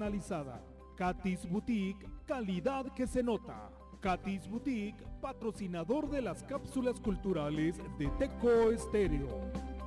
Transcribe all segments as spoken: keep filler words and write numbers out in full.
personalizada. Katy's Boutique, calidad que se nota. Katy's Boutique, patrocinador de las cápsulas culturales de Teco Estéreo.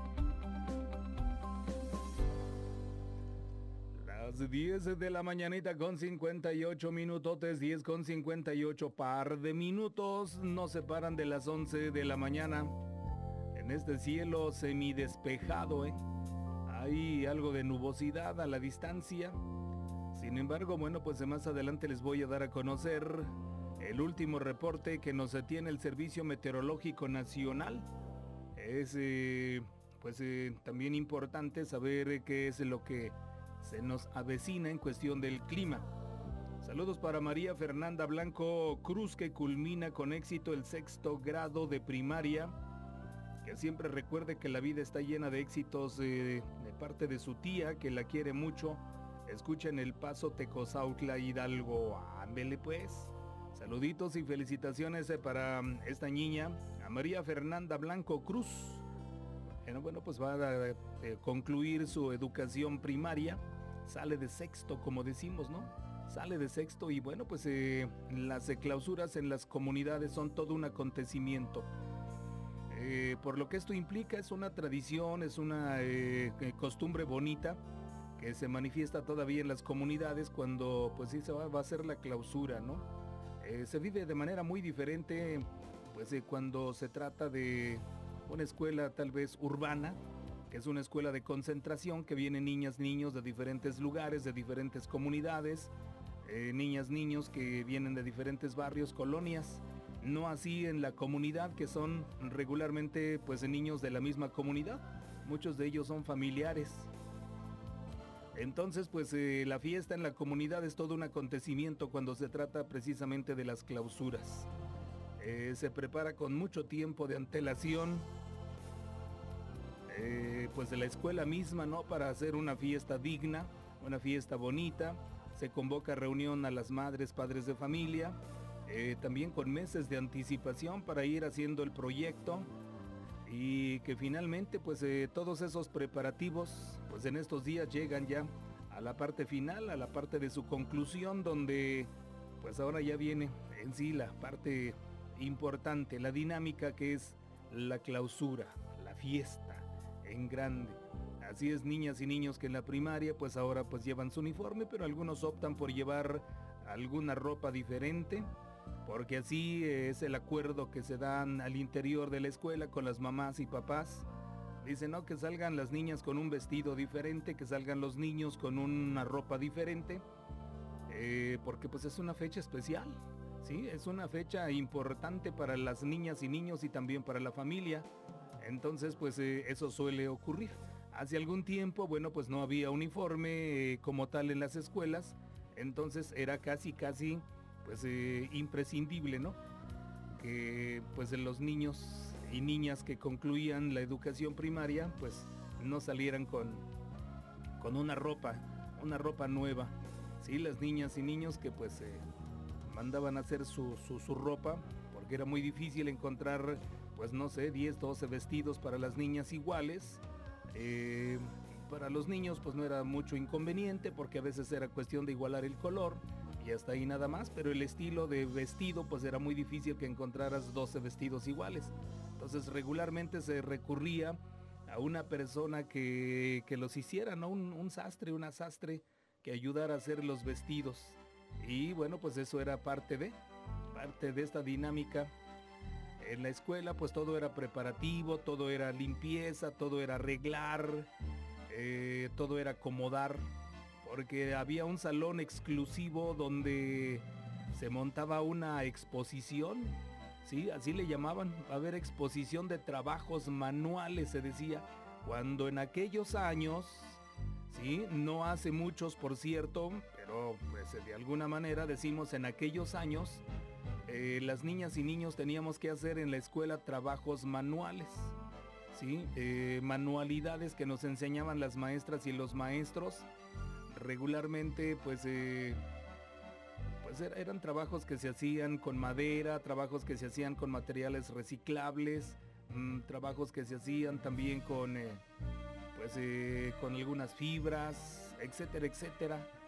Las diez de la mañanita con cincuenta y ocho minutotes, diez con cincuenta y ocho, par de minutos nos separan de las once de la mañana. En este cielo semidespejado, ¿eh? Hay algo de nubosidad a la distancia. Sin embargo, bueno, pues más adelante les voy a dar a conocer el último reporte que nos tiene el Servicio Meteorológico Nacional. Es eh, pues eh, también importante saber qué es lo que se nos avecina en cuestión del clima. Saludos para María Fernanda Blanco Cruz, que culmina con éxito el sexto grado de primaria. Que siempre recuerde que la vida está llena de éxitos eh, de parte de su tía, que la quiere mucho. Escucha en El Paso, Tecozautla, Hidalgo. Ándele pues. Saluditos y felicitaciones eh, para esta niña, a María Fernanda Blanco Cruz. Bueno, bueno pues va a eh, concluir su educación primaria. Sale de sexto, como decimos, ¿no? Sale de sexto y bueno, pues eh, las eh, clausuras en las comunidades son todo un acontecimiento. Eh, por lo que esto implica, es una tradición, es una eh, costumbre bonita que se manifiesta todavía en las comunidades cuando pues sí se va, va a hacer la clausura, ¿no? Eh, se vive de manera muy diferente pues eh, cuando se trata de una escuela tal vez urbana, que es una escuela de concentración, que vienen niñas, niños de diferentes lugares, de diferentes comunidades, eh, niñas, niños que vienen de diferentes barrios, colonias. No así en la comunidad, que son regularmente pues niños de la misma comunidad. Muchos de ellos son familiares. Entonces pues eh, la fiesta en la comunidad es todo un acontecimiento cuando se trata precisamente de las clausuras. Eh, se prepara con mucho tiempo de antelación, eh, pues de la escuela misma, ¿no? Para hacer una fiesta digna, una fiesta bonita. Se convoca reunión a las madres, padres de familia. Eh, también con meses de anticipación para ir haciendo el proyecto y que finalmente pues eh, todos esos preparativos pues en estos días llegan ya a la parte final, a la parte de su conclusión, donde pues ahora ya viene en sí la parte importante, la dinámica, que es la clausura, la fiesta en grande. Así es, niñas y niños que en la primaria pues ahora pues llevan su uniforme, pero algunos optan por llevar alguna ropa diferente, porque así es el acuerdo que se dan al interior de la escuela con las mamás y papás. Dicen, no, que salgan las niñas con un vestido diferente, que salgan los niños con una ropa diferente, eh, porque pues es una fecha especial, ¿sí? Es una fecha importante para las niñas y niños y también para la familia. Entonces pues eh, eso suele ocurrir. Hace algún tiempo, bueno, pues no había uniforme eh, como tal en las escuelas, entonces era casi, casi... pues eh, imprescindible, ¿no? Que pues los niños y niñas que concluían la educación primaria pues no salieran con, con una ropa, una ropa nueva. Sí, las niñas y niños que pues eh, mandaban a hacer su, su, su ropa, porque era muy difícil encontrar pues no sé, diez, doce vestidos para las niñas iguales. Eh, para los niños pues no era mucho inconveniente, porque a veces era cuestión de igualar el color y hasta ahí nada más, pero el estilo de vestido pues era muy difícil que encontraras doce vestidos iguales. Entonces regularmente se recurría a una persona que, que los hiciera, ¿no? Un, un sastre, una sastre que ayudara a hacer los vestidos. Y bueno, pues eso era parte de, parte de esta dinámica. En la escuela pues todo era preparativo, todo era limpieza, todo era arreglar, eh, todo era acomodar, porque había un salón exclusivo donde se montaba una exposición, ¿sí? Así le llamaban, va a haber exposición de trabajos manuales, se decía, cuando en aquellos años, ¿sí? No hace muchos, por cierto, pero pues de alguna manera decimos en aquellos años, eh, las niñas y niños teníamos que hacer en la escuela trabajos manuales, ¿sí? Eh, manualidades que nos enseñaban las maestras y los maestros. Regularmente pues, eh, pues eran trabajos que se hacían con madera, trabajos que se hacían con materiales reciclables, mmm, trabajos que se hacían también con, eh, pues, eh, con algunas fibras, etcétera, etcétera.